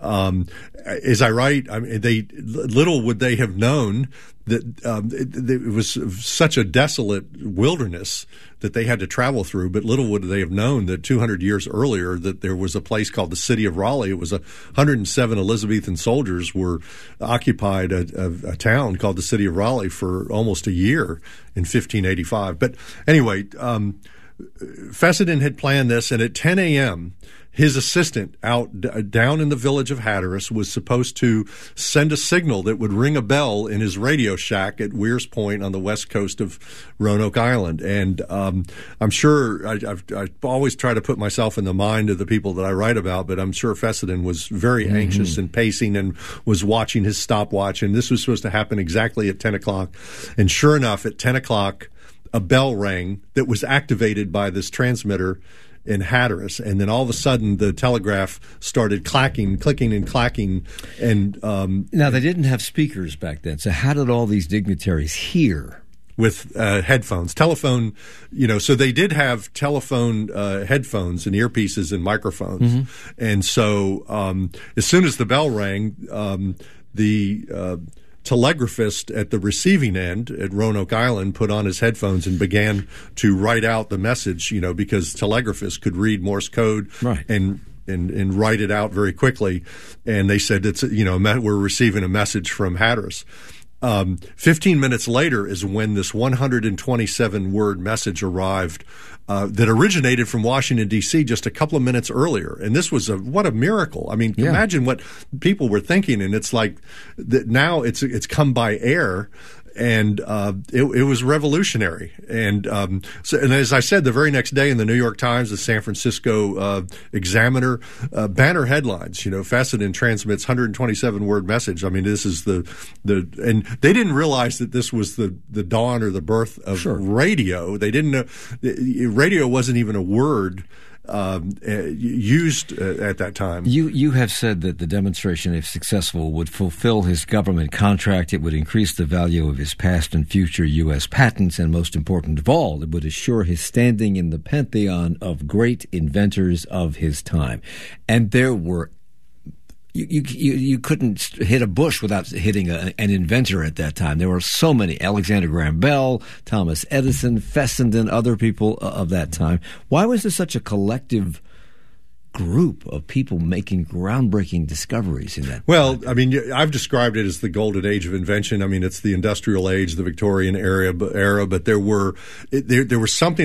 Is I right? I mean, little would they have known that it was such a desolate wilderness that they had to travel through. But little would they have known that 200 years earlier that there was a place called the city of Raleigh. It was 107 Elizabethan soldiers were occupied a town called the city of Raleigh for almost a year in 1585. But anyway, Fessenden had planned this, and at 10 a.m., his assistant down in the village of Hatteras was supposed to send a signal that would ring a bell in his radio shack at Weir's Point on the west coast of Roanoke Island. And I'm sure I've always tried to put myself in the mind of the people that I write about, but I'm sure Fessenden was very anxious and pacing and was watching his stopwatch. And this was supposed to happen exactly at 10 o'clock. And sure enough, at 10 o'clock, a bell rang that was activated by this transmitter in Hatteras, and then all of a sudden the telegraph started clicking and clacking. And now they didn't have speakers back then, so how did all these dignitaries hear with headphones. Telephone, so they did have telephone headphones and earpieces and microphones. Mm-hmm. And so as soon as the bell rang, the telegraphist at the receiving end at Roanoke Island put on his headphones and began to write out the message, because telegraphists could read Morse code and write it out very quickly. And they said, we're receiving a message from Hatteras. 15 minutes later is when this 127-word message arrived that originated from Washington, D.C. just a couple of minutes earlier. And this was what a miracle. I mean, imagine what people were thinking. And it's like that now it's come by air. And it was revolutionary. And and as I said, the very next day in the New York Times, the San Francisco Examiner, banner headlines, Fessenden transmits 127-word message. I mean, this is and they didn't realize that this was the dawn or the birth of radio. They didn't know radio wasn't even a word used at that time. You have said that the demonstration, if successful, would fulfill his government contract. It would increase the value of his past and future U.S. patents, and most important of all, it would assure his standing in the pantheon of great inventors of his time. And there were You couldn't hit a bush without hitting an inventor at that time. There were so many: Alexander Graham Bell, Thomas Edison, Fessenden, other people of that time. Why was there such a collective group of people making groundbreaking discoveries in that? Well, I mean, I've described it as the golden age of invention. I mean, it's the industrial age, the Victorian era, but there was something